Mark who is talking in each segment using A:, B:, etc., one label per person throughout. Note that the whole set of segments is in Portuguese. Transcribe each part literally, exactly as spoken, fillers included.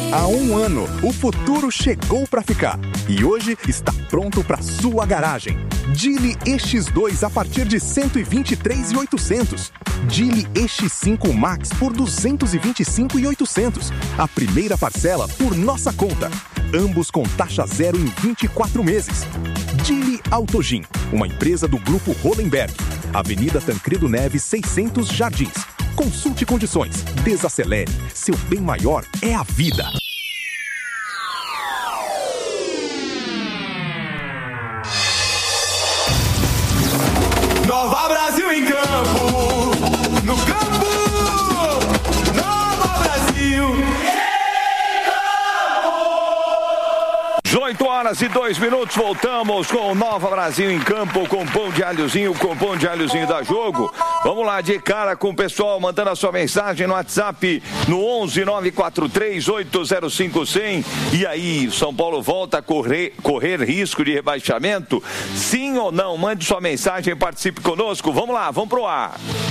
A: Há um ano, o futuro chegou para ficar e hoje está pronto para sua garagem. Geely E X dois a partir de cento e vinte e três mil e oitocentos. Geely E X cinco Max por duzentos e vinte e cinco mil e oitocentos. A primeira parcela por nossa conta. Ambos com taxa zero em vinte e quatro meses. Geely Autogin, uma empresa do Grupo Hollenberg. Avenida Tancredo Neves, seiscentos Jardins. Consulte condições. Desacelere. Seu bem maior é a vida.
B: Nova Brasil em campo, no campo, Nova Brasil em campo.
C: dezoito horas e dois minutos, voltamos com o Nova Brasil em campo, com pão de alhozinho, com pão de alhozinho da Jogo. Vamos lá, de cara com o pessoal, mandando a sua mensagem no WhatsApp, no onze nove quatro três oito zero cinco zero zero. E aí, São Paulo volta a correr, correr risco de rebaixamento? Sim ou não? Mande sua mensagem, participe conosco. Vamos lá, vamos pro ar.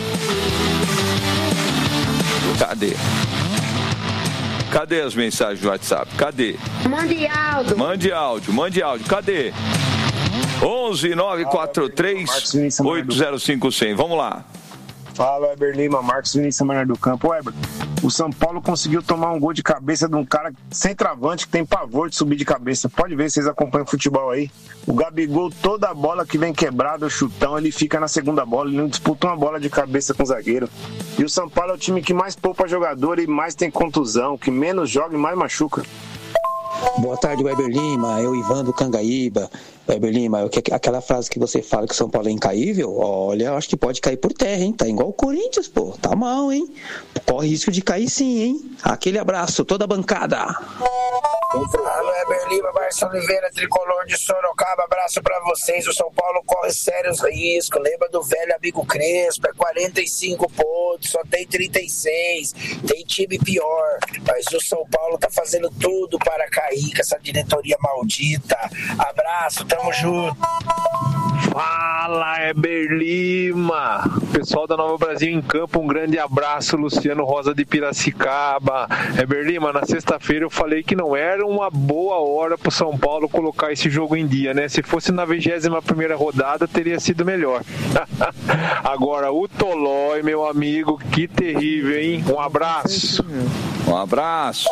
C: Cadê? Cadê as mensagens do WhatsApp? Cadê?
D: Mande áudio.
C: Mande áudio, mande áudio. Cadê? onze nove quatro três oito zero cinco zero zero. Vamos lá.
E: Fala, Weber Lima, Marcos Vinícius Manuel do Campo. Weber, o São Paulo conseguiu tomar um gol de cabeça de um cara centroavante que tem pavor de subir de cabeça. Pode ver, vocês acompanham futebol aí. O Gabigol, toda a bola que vem quebrada, o chutão, ele fica na segunda bola, ele não disputa uma bola de cabeça com o zagueiro. E o São Paulo é o time que mais poupa jogador e mais tem contusão, que menos joga e mais machuca.
F: Boa tarde, Weber Lima, eu Ivan do Cangaíba. Weber Lima, eu, aquela frase que você fala que o São Paulo é incaível, olha, eu acho que pode cair por terra, hein? Tá igual o Corinthians, pô, tá mal, hein? Corre risco de cair sim, hein? Aquele abraço, toda a bancada.
G: Alô, Weber Lima, Marcos Oliveira, tricolor de Sorocaba, abraço pra vocês. O São Paulo corre sérios riscos, lembra do velho amigo Crespo, é quarenta e cinco pontos, só tem trinta e seis, tem time pior, mas o São Paulo tá fazendo tudo para cair com essa diretoria maldita. Abraço, tamo junto.
H: Fala, Weber Lima, pessoal da Nova Brasil em campo, um grande abraço, Luciano Rosa de Piracicaba. Weber Lima, na sexta-feira eu falei que não era uma boa hora pro São Paulo colocar esse jogo em dia, né? Se fosse na vigésima primeira rodada, teria sido melhor. Agora, o Tolói, meu amigo, que terrível, hein? Um abraço.
C: Um abraço.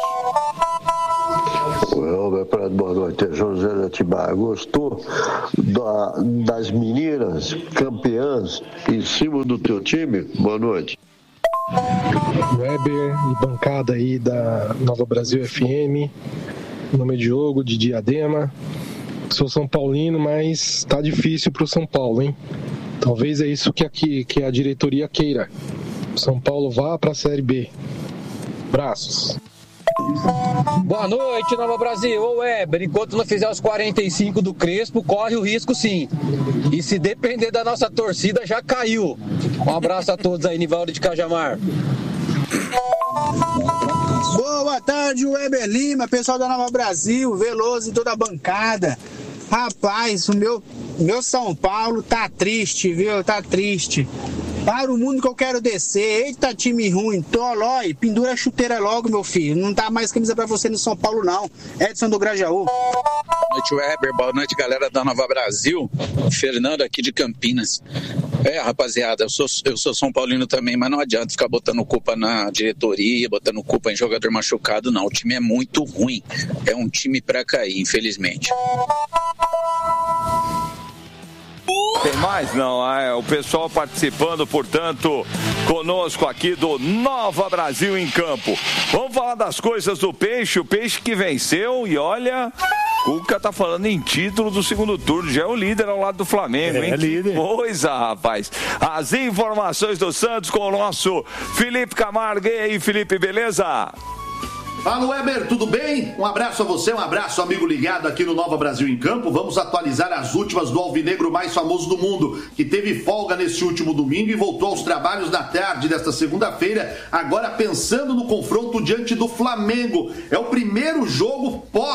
I: Boa noite, José de Atibaia. Gostou da, das meninas campeãs em cima do teu time? Boa noite.
J: Weber e bancada aí da Nova Brasil F M, nome de jogo de Diadema. Sou São Paulino, mas tá difícil pro São Paulo, hein? Talvez é isso que, aqui, que a diretoria queira. São Paulo vá pra Série B. Abraços.
K: Boa noite, Nova Brasil. Ô Weber, enquanto não fizer os quarenta e cinco do Crespo, corre o risco sim. E se depender da nossa torcida, já caiu. Um abraço a todos aí, Nivaldo de Cajamar.
L: Boa tarde, Weber Lima, pessoal da Nova Brasil, Veloso e toda a bancada. Rapaz, o meu, meu São Paulo tá triste, viu? Tá triste. Para o mundo que eu quero descer. Eita, time ruim. Tolói, pendura a chuteira logo, meu filho. Não dá mais camisa pra você no São Paulo, não. Edson do Grajaú.
M: Boa noite, Weber. Boa noite, galera da Nova Brasil. Fernando aqui de Campinas. É, rapaziada, eu sou, eu sou São Paulino também, mas não adianta ficar botando culpa na diretoria, botando culpa em jogador machucado, não. O time é muito ruim. É um time pra cair, infelizmente.
C: Tem mais? Não, é o pessoal participando, portanto, conosco aqui do Nova Brasil em Campo. Vamos falar das coisas do Peixe, o Peixe que venceu e olha, Cuca tá falando em título do segundo turno, já é o líder ao lado do Flamengo, hein? É líder. Coisa, rapaz. As informações do Santos com o nosso Felipe Camargo. E aí, Felipe, beleza?
N: Fala, Weber, tudo bem? Um abraço a você, um abraço, amigo ligado aqui no Nova Brasil em Campo. Vamos atualizar as últimas do alvinegro mais famoso do mundo, que teve folga nesse último domingo e voltou aos trabalhos na tarde desta segunda-feira, agora pensando no confronto diante do Flamengo. É o primeiro jogo pós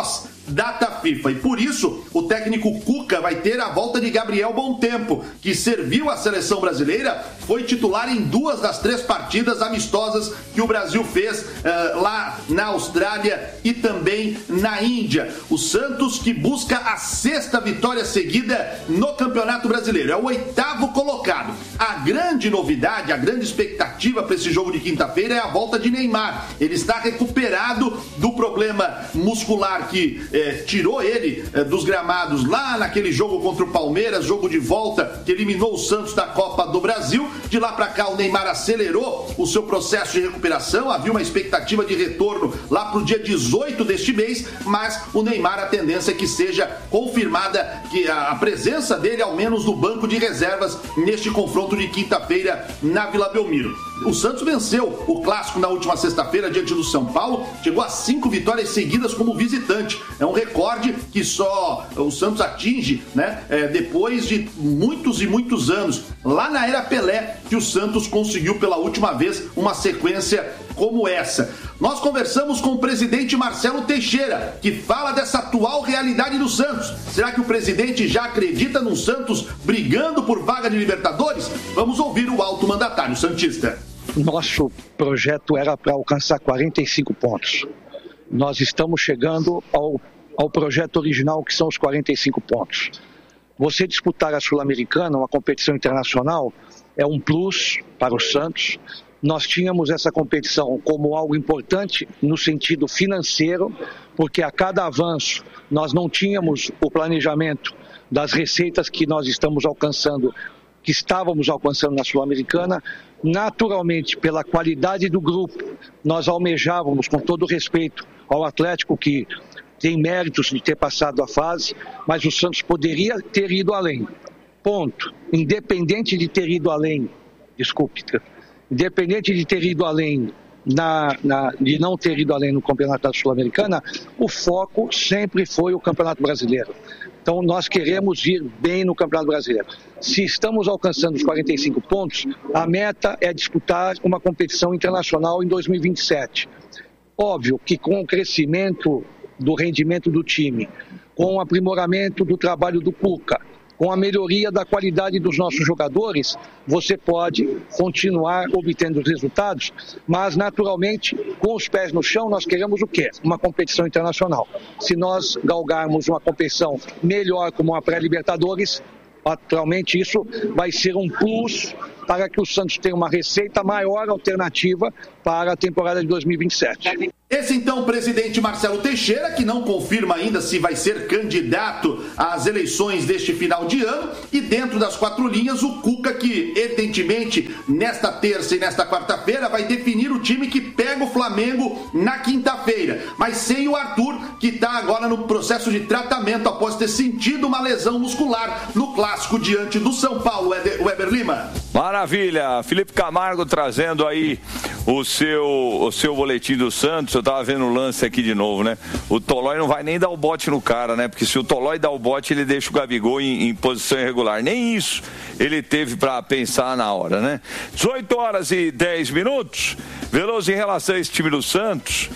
N: data FIFA. E por isso, o técnico Cuca vai ter a volta de Gabriel Bontempo, que serviu a seleção brasileira, foi titular em duas das três partidas amistosas que o Brasil fez uh, lá na Austrália e também na Índia. O Santos que busca a sexta vitória seguida no Campeonato Brasileiro. É o oitavo colocado. A grande novidade, a grande expectativa para esse jogo de quinta-feira é a volta de Neymar. Ele está recuperado do problema muscular que eh, tirou ele eh, dos gramados lá naquele jogo contra o Palmeiras, jogo de volta que eliminou o Santos da Copa do Brasil. De lá para cá o Neymar acelerou o seu processo de recuperação. Havia uma expectativa de retorno lá para o dia dezoito deste mês, mas o Neymar, a tendência é que seja confirmada que a presença dele, ao menos no banco de reservas, neste confronto de quinta-feira na Vila Belmiro. O Santos venceu o clássico na última sexta-feira diante do São Paulo, chegou a cinco vitórias seguidas como visitante. É um recorde que só o Santos atinge, né, é, depois de muitos e muitos anos. Lá na era Pelé, que o Santos conseguiu pela última vez uma sequência como essa. Nós conversamos com o presidente Marcelo Teixeira, que fala dessa atual realidade do Santos. Será que o presidente já acredita no Santos brigando por vaga de Libertadores? Vamos ouvir o alto mandatário santista.
D: Nosso projeto era para alcançar quarenta e cinco pontos. Nós estamos chegando ao, ao projeto original, que são os quarenta e cinco pontos. Você disputar a Sul-Americana, uma competição internacional, é um plus para o Santos. Nós tínhamos essa competição como algo importante no sentido financeiro, porque a cada avanço nós não tínhamos o planejamento das receitas que nós estamos alcançando, que estávamos alcançando na Sul-Americana. Naturalmente, pela qualidade do grupo, nós almejávamos, com todo respeito ao Atlético, que tem méritos de ter passado a fase, mas o Santos poderia ter ido além. Ponto. Independente de ter ido além, desculpe, independente de ter ido além, na, na, de não ter ido além no Campeonato Sul-Americana, o foco sempre foi o Campeonato Brasileiro. Então nós queremos ir bem no Campeonato Brasileiro. Se estamos alcançando os quarenta e cinco pontos, a meta é disputar uma competição internacional em dois mil e vinte e sete. Óbvio que com o crescimento do rendimento do time, com o aprimoramento do trabalho do Cuca, com a melhoria da qualidade dos nossos jogadores, você pode continuar obtendo os resultados, mas naturalmente, com os pés no chão, nós queremos o quê? Uma competição internacional. Se nós galgarmos uma competição melhor como a pré-Libertadores, naturalmente isso vai ser um plus para que o Santos tenha uma receita maior alternativa para a temporada de dois mil e vinte e sete.
N: Esse então o presidente Marcelo Teixeira, que não confirma ainda se vai ser candidato às eleições deste final de ano, e dentro das quatro linhas o Cuca, que evidentemente nesta terça e nesta quarta-feira vai definir o time que pega o Flamengo na quinta-feira, mas sem o Arthur, que está agora no processo de tratamento após ter sentido uma lesão muscular no clássico diante do São Paulo. Weber Lima.
C: Maravilha, Felipe Camargo trazendo aí o seu, o seu boletim do Santos. Eu tava vendo o lance aqui de novo, né? O Tolói não vai nem dar o bote no cara, né? Porque se o Tolói dá o bote, ele deixa o Gabigol em, em posição irregular. Nem isso ele teve para pensar na hora, né? dezoito horas e dez minutos. Veloso, em relação a esse time do Santos,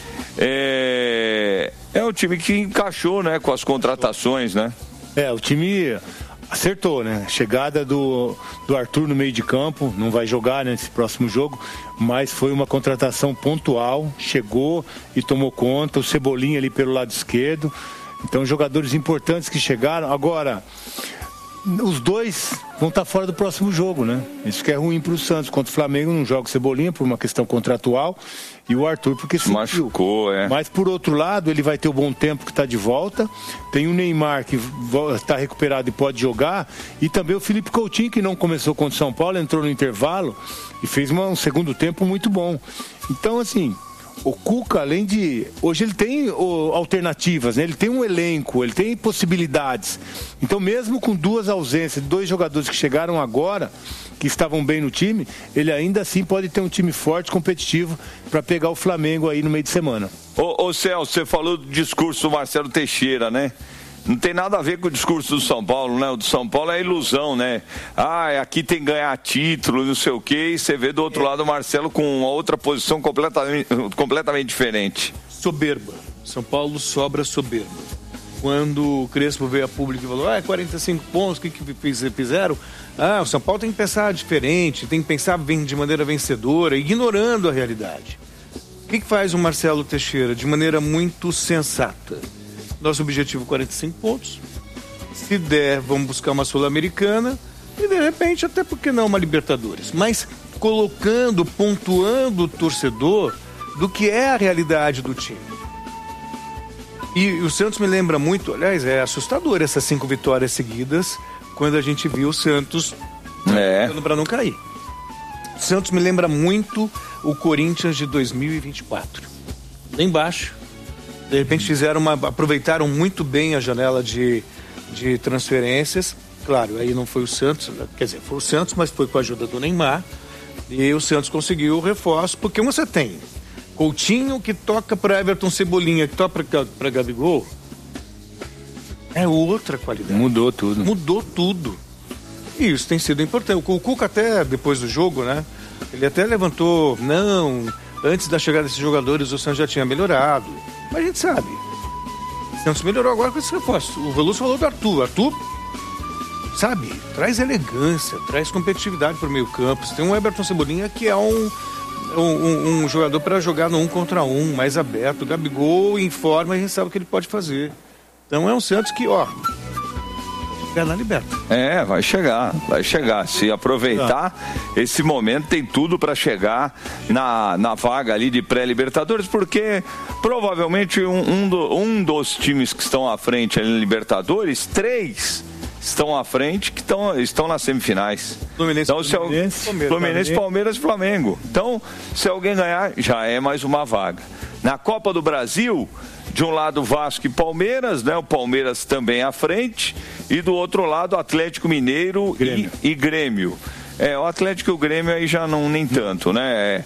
C: é, é um time que encaixou, né? Com as contratações, né?
O: É, o time acertou, né? Chegada do, do Arthur no meio de campo, não vai jogar nesse próximo jogo, mas foi uma contratação pontual, chegou e tomou conta, o Cebolinha ali pelo lado esquerdo. Então, jogadores importantes que chegaram. Agora, os dois vão estar fora do próximo jogo, né? Isso que é ruim para o Santos. Contra o Flamengo não joga o Cebolinha por uma questão contratual e o Arthur porque se
C: machucou, é.
O: Mas por outro lado, ele vai ter o Bom Tempo que está de volta, tem o Neymar que está recuperado e pode jogar, e também o Felipe Coutinho, que não começou contra o São Paulo, entrou no intervalo e fez uma, um segundo tempo muito bom. Então, assim, o Cuca, além de... Hoje ele tem oh, alternativas, né? Ele tem um elenco, ele tem possibilidades. Então, mesmo com duas ausências, dois jogadores que chegaram agora, que estavam bem no time, ele ainda assim pode ter um time forte, competitivo, para pegar o Flamengo aí no meio de semana.
C: Ô, ô Celso, você falou do discurso do Marcelo Teixeira, né? Não tem nada a ver com o discurso do São Paulo, né? O do São Paulo é ilusão, né? Ah, aqui tem que ganhar título, não sei o quê, e você vê do outro é. lado o Marcelo com uma outra posição completamente, completamente diferente.
P: Soberba. São Paulo sobra soberba.
O: quando o Crespo veio a público e falou, ah, quarenta e cinco pontos, o que, que fizeram? Ah, o São Paulo tem que pensar diferente, tem que pensar de maneira vencedora, ignorando a realidade. O que, que faz o Marcelo Teixeira? De maneira muito sensata. Nosso objetivo, quarenta e cinco pontos. Se der, vamos buscar uma Sul-Americana e, de repente, até porque não uma Libertadores. Mas colocando, pontuando o torcedor do que é a realidade do time. E o Santos me lembra muito, aliás, é assustador essas cinco vitórias seguidas, quando a gente viu o Santos
C: é.
O: para não cair. O Santos me lembra muito o Corinthians de dois mil e vinte e quatro. Lá embaixo. De repente fizeram uma, aproveitaram muito bem a janela de, de transferências. Claro, aí não foi o Santos, quer dizer, foi o Santos, mas foi com a ajuda do Neymar. E o Santos conseguiu o reforço, porque você tem Coutinho que toca para Everton, Cebolinha que toca para Gabigol. É outra qualidade.
C: Mudou tudo.
O: Mudou tudo. E isso tem sido importante. O Cuca até, depois do jogo, né? Ele até levantou, não, antes da chegada desses jogadores o Santos já tinha melhorado. Mas a gente sabe. O Santos melhorou agora com esse reforço. O Veloso falou do Arthur. Arthur, sabe, traz elegância, traz competitividade para o meio campo. Você tem um Everton Cebolinha que é um, um, um jogador para jogar no um contra um, mais aberto. O Gabigol em forma, a gente sabe o que ele pode fazer. Então é um Santos que, ó, vai na liberta.
C: É, vai chegar, vai chegar. Se aproveitar ah. esse momento, tem tudo para chegar na, na vaga ali de pré-Libertadores, porque provavelmente um, um, do, um dos times que estão à frente ali na Libertadores, três estão à frente, que estão, estão nas semifinais.
O: Fluminense,
C: então, se
O: Fluminense,
C: Palmeiras, Fluminense, Palmeiras e Flamengo. Então, se alguém ganhar, já é mais uma vaga. Na Copa do Brasil, de um lado Vasco e Palmeiras, né? O Palmeiras também à frente, e do outro lado Atlético Mineiro Grêmio. E, e Grêmio. É, o Atlético e o Grêmio aí já não nem tanto, né?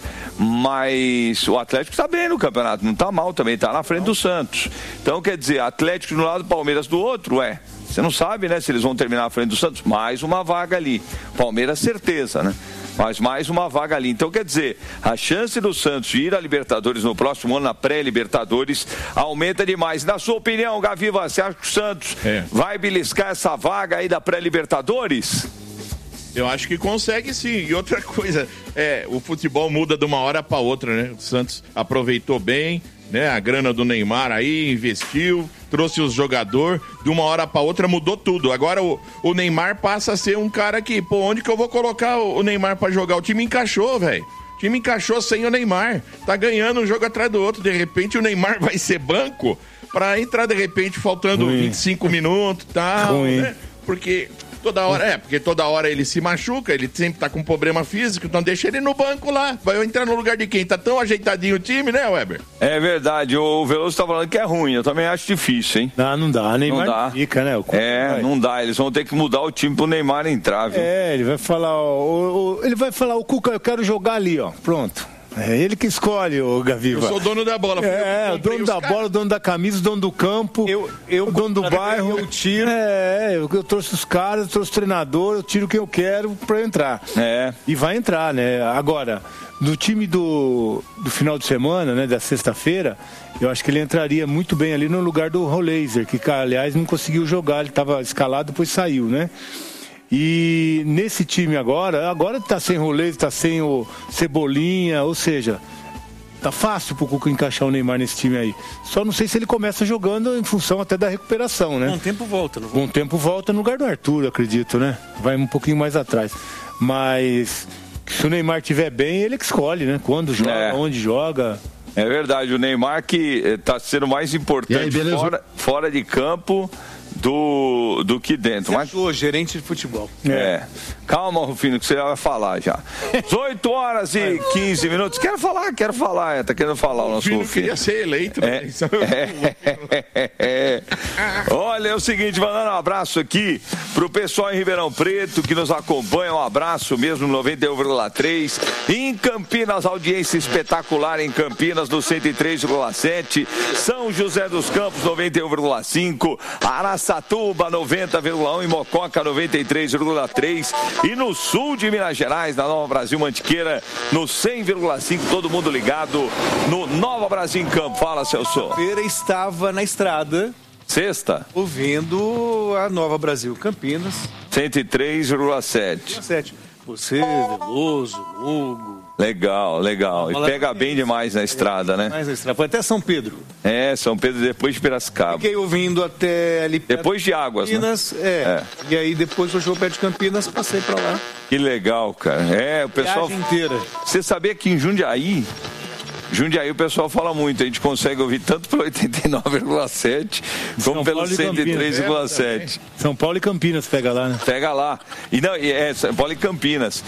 C: Mas o Atlético está bem no campeonato, não está mal também, está na frente do Santos. Então, quer dizer, Atlético de um lado, Palmeiras do outro, é. Você não sabe, né, se eles vão terminar à frente do Santos. Mais uma vaga ali. Palmeiras, certeza, né? Mas mais uma vaga ali. Então, quer dizer, a chance do Santos ir à Libertadores no próximo ano, na pré-Libertadores, aumenta demais. Na sua opinião, Gavi, você acha que o Santos é. vai beliscar essa vaga aí da pré-Libertadores?
P: Eu acho que consegue sim. E outra coisa, é, o futebol muda de uma hora para outra, né? O Santos aproveitou bem, né? A grana do Neymar aí, investiu, trouxe os jogadores, de uma hora para outra mudou tudo. Agora o, o Neymar passa a ser um cara que, pô, onde que eu vou colocar o, o Neymar para jogar? O time encaixou, velho. O time encaixou sem o Neymar. Tá ganhando um jogo atrás do outro. De repente o Neymar vai ser banco para entrar, de repente, faltando Ruim. vinte e cinco minutos e tal, Ruim. né? Porque... Toda hora, é, porque toda hora ele se machuca, ele sempre tá com problema físico, então deixa ele no banco lá. Vai entrar no lugar de quem? Tá tão ajeitadinho o time, né, Weber?
C: É verdade, o Veloso tá falando que é ruim, eu também acho difícil, hein?
O: Não, não dá, Neymar não dá. Fica, né? O
C: é, vai. não dá, eles vão ter que mudar o time pro Neymar entrar, viu?
O: É, ele vai falar, ó, o, o, ele vai falar, o Cuca, eu quero jogar ali, ó, pronto. É ele que escolhe, o Gaviva.
P: Eu sou o dono da bola.
O: É, o dono da cara. bola, o dono da camisa, o dono do campo, eu, eu, o dono do bairro. Eu tiro. É, eu, eu trouxe os caras, eu trouxe o treinador, eu tiro quem eu quero pra entrar.
C: É.
O: E vai entrar, né? Agora, no time do, do final de semana, né, da sexta-feira, eu acho que ele entraria muito bem ali no lugar do Roleiser, que, aliás, não conseguiu jogar, ele estava escalado, depois saiu, né? E nesse time agora, agora tá sem Rolê, tá sem o Cebolinha, ou seja, tá fácil pro Cuca encaixar o Neymar nesse time aí. Só não sei se ele começa jogando em função até da recuperação, né?
Q: Bom tempo volta, não?
O: Bom tempo volta no lugar do Arthur, acredito, né? Vai um pouquinho mais atrás. Mas se o Neymar estiver bem, ele que escolhe, né? Quando joga, é. onde joga.
C: É verdade, o Neymar que tá sendo mais importante aí, fora, fora de campo do, do que dentro.
Q: Mas... o gerente de futebol.
C: É. é. Calma, Rufino, que você já vai falar já. dezoito horas e quinze minutos. Quero falar, quero falar. Tá querendo falar o nosso
P: Rufino. Rufino queria ser eleito.
C: É.
P: Né?
C: É. É. É. Olha, é o seguinte, mandando um abraço aqui pro pessoal em Ribeirão Preto que nos acompanha. Um abraço mesmo no noventa e um vírgula três. Em Campinas, audiência espetacular em Campinas no cento e três vírgula sete. São José dos Campos, noventa e um vírgula cinco. Araçatuba, noventa vírgula um. E Mococa, noventa e três vírgula três. E no sul de Minas Gerais, na Nova Brasil Mantiqueira, no cem vírgula cinco, todo mundo ligado no Nova Brasil em Campo. Fala, Celso.
Q: A feira estava na estrada
C: Sexta?
Q: Ouvindo a Nova Brasil Campinas.
C: cento e três vírgula sete.
Q: Você, Veloso, Hugo.
C: Legal, legal. E pega bem demais na estrada, né?
Q: Mais na estrada. Foi até São Pedro.
C: É, São Pedro depois de Piracicaba.
Q: Fiquei ouvindo até ali perto
C: depois de Águas,
Q: Campinas,
C: né?
Q: É. é. E aí depois eu jogo perto de Campinas, passei pra lá.
C: Que legal, cara. É, o pessoal...
Q: Viagem inteira.
C: Você sabia que em Jundiaí... Jundiaí o pessoal fala muito, a gente consegue ouvir tanto pelo oitenta e nove vírgula sete como pelo cento e três vírgula sete.
O: São Paulo e Campinas pega lá, né?
C: Pega lá. E não, é São Paulo e Campinas.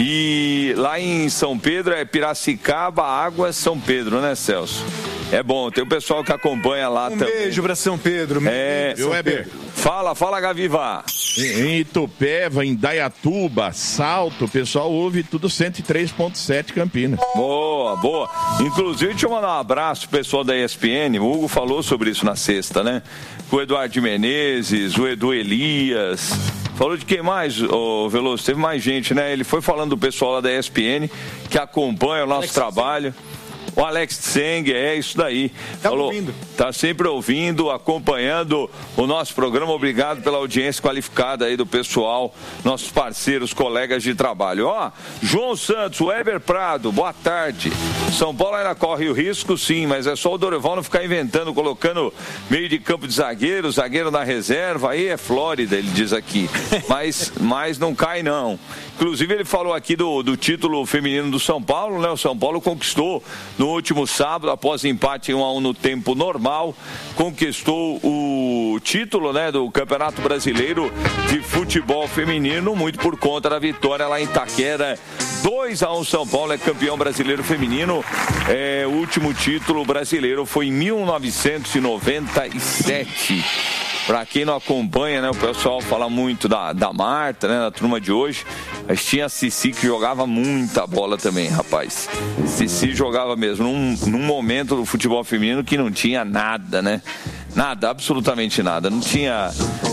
C: E lá em São Pedro é Piracicaba, Águas, São Pedro, né, Celso? É bom, tem o pessoal que acompanha lá
Q: um
C: também.
Q: Um beijo pra São Pedro.
C: É,
P: São Pedro.
C: Fala, fala, Gaviva.
P: Em Itupeva, em Dayatuba, Salto, o pessoal ouve tudo cento e três ponto sete Campinas.
C: Boa, boa. Inclusive, deixa eu mandar um abraço pro pessoal da E S P N. O Hugo falou sobre isso na sexta, né? O Eduardo de Menezes, o Edu Elias. Falou de quem mais, ô Veloso? Teve mais gente, né? Ele foi falando do pessoal lá da E S P N que acompanha o nosso Alex trabalho. O Alex Tseng, é isso daí.
Q: Tá
C: Falou,
Q: ouvindo.
C: Tá sempre ouvindo, acompanhando o nosso programa. Obrigado pela audiência qualificada aí do pessoal, nossos parceiros, colegas de trabalho. Ó, João Santos, Weber Prado, boa tarde. São Paulo ainda corre o risco, sim, mas é só o Dorival não ficar inventando, colocando meio de campo de zagueiro, zagueiro na reserva, aí é Flórida, ele diz aqui. Mas, mas não cai, não. Inclusive, ele falou aqui do, do título feminino do São Paulo, né? O São Paulo conquistou no último sábado, após empate em um a um no tempo normal, conquistou o título, né, do Campeonato Brasileiro de Futebol Feminino, muito por conta da vitória lá em Itaquera. dois a um São Paulo é campeão brasileiro feminino. É, o último título brasileiro foi em mil novecentos e noventa e sete. Pra quem não acompanha, né, o pessoal fala muito da, da Marta, né, na turma de hoje. Mas tinha a Cici que jogava muita bola também, rapaz. Cici jogava mesmo num, num momento do futebol feminino que não tinha nada, né? Nada, absolutamente nada. Não tinha...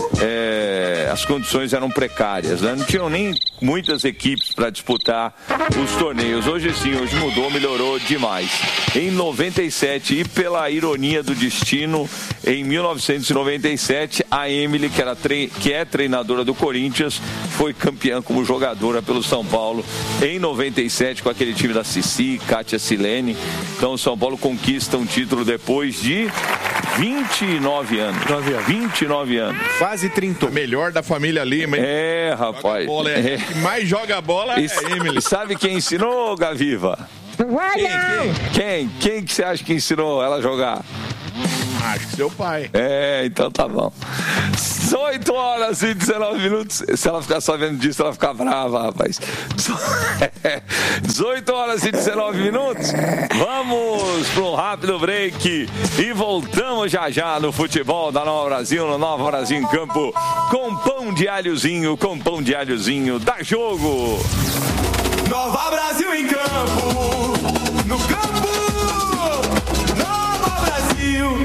C: É, as condições eram precárias, né? Não tinham nem muitas equipes para disputar os torneios. Hoje sim, hoje mudou, melhorou demais. Em noventa e sete, e pela ironia do destino, em mil novecentos e noventa e sete, a Emily, que, era tre... que é treinadora do Corinthians, foi campeã como jogadora pelo São Paulo em noventa e sete, com aquele time da Cici, Kátia Silene. Então o São Paulo conquista um título depois de vinte e nove anos. vinte e nove anos.
Q: Quase trinta.
P: Melhor da família Lima, hein?
C: É, rapaz.
P: Bola, é. É. Quem mais joga bola
C: e,
P: é a Emily.
C: E sabe quem ensinou, Gaviva?
P: Quem?
C: Quem? Quem que você acha que ensinou ela a jogar?
P: Acho que seu pai.
C: É, então tá bom. oito horas e dezenove minutos. Se ela ficar sabendo disso, ela fica brava, rapaz. dezoito horas e dezenove minutos. Vamos para um rápido break e voltamos já já no futebol da Nova Brasil, no Nova Brasil em Campo, com pão de alhozinho, com pão de alhozinho. Dá jogo!
B: Nova Brasil em Campo, no campo, Nova Brasil.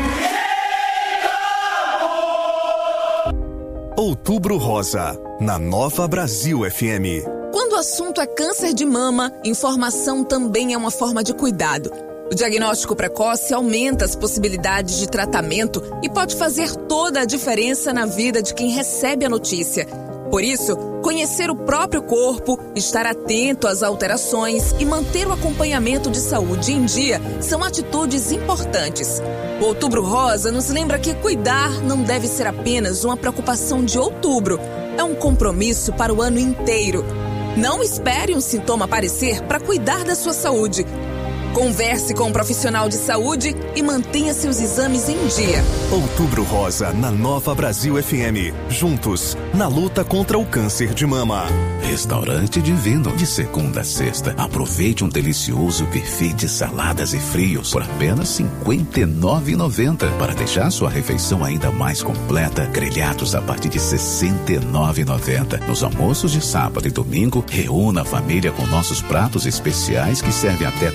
A: Outubro Rosa, na Nova Brasil F M.
R: Quando o assunto é câncer de mama, informação também é uma forma de cuidado. O diagnóstico precoce aumenta as possibilidades de tratamento e pode fazer toda a diferença na vida de quem recebe a notícia. Por isso, conhecer o próprio corpo, estar atento às alterações e manter o acompanhamento de saúde em dia são atitudes importantes. O Outubro Rosa nos lembra que cuidar não deve ser apenas uma preocupação de outubro, é um compromisso para o ano inteiro. Não espere um sintoma aparecer para cuidar da sua saúde. Converse com um profissional de saúde e mantenha seus exames em dia.
A: Outubro Rosa, na Nova Brasil F M. Juntos, na luta contra o câncer de mama.
S: Restaurante Divino, de segunda a sexta. Aproveite um delicioso buffet de saladas e frios por apenas cinquenta e nove reais e noventa centavos. Para deixar sua refeição ainda mais completa, grelhados a partir de sessenta e nove reais e noventa centavos. Nos almoços de sábado e domingo, reúna a família com nossos pratos especiais que servem até quatro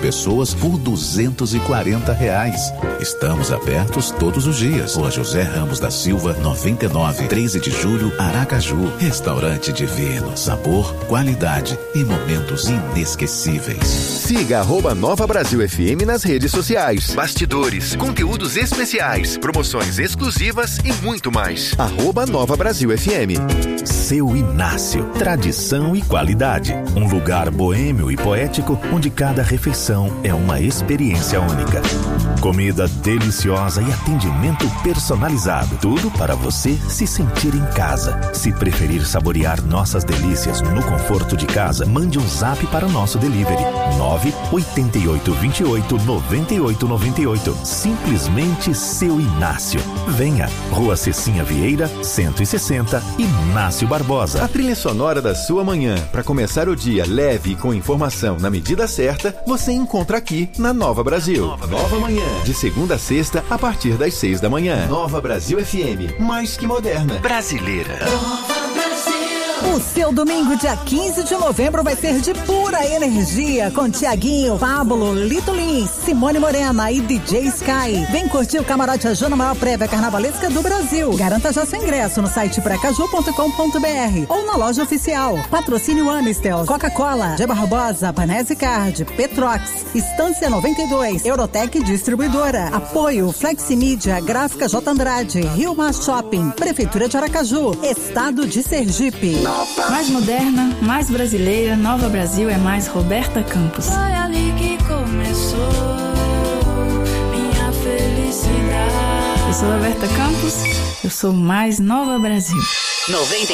S: pessoas por duzentos e quarenta reais. Estamos abertos todos os dias. Rua José Ramos da Silva, noventa e nove, treze de julho, Aracaju. Restaurante divino, sabor, qualidade e momentos inesquecíveis.
T: Siga arroba Nova Brasil F M nas redes sociais. Bastidores, conteúdos especiais, promoções exclusivas e muito mais. Arroba Nova Brasil F M.
S: Seu Inácio, tradição e qualidade. Um lugar boêmio e poético onde cada refeição é uma experiência única. Comida deliciosa e atendimento personalizado. Tudo para você se sentir em casa. Se preferir saborear nossas delícias no conforto de casa, mande um zap para o nosso delivery. nove oito oito, dois oito, nove oito nove oito. Simplesmente Seu Inácio. Venha. Rua Cecinha Vieira, cento e sessenta, Inácio Barbosa.
T: A trilha sonora da sua manhã, para começar o dia leve e com informação na medida certa, você encontra aqui na Nova Brasil. Nova, Nova Manhã, de segunda a sexta, a partir das seis da manhã. Nova Brasil F M, mais que moderna. Brasileira.
U: O seu domingo, dia quinze de novembro, vai ser de pura energia, com Tiaguinho, Pablo, Lito Lins, Simone Morena e D J Sky. Vem curtir o Camarote Aju na maior prévia carnavalesca do Brasil. Garanta já seu ingresso no site precaju ponto com ponto br ou na loja oficial. Patrocínio Amistel, Coca-Cola, G Barbosa, Panese Card, Petrox, Estância noventa e dois, Eurotec Distribuidora. Apoio Fleximídia, Gráfica J Andrade, Rio Mar Shopping, Prefeitura de Aracaju, Estado de Sergipe.
V: Mais moderna, mais brasileira, Nova Brasil é mais Roberta Campos.
W: Foi ali que começou minha felicidade.
V: Eu sou Roberta Campos, eu sou mais Nova Brasil.
U: noventa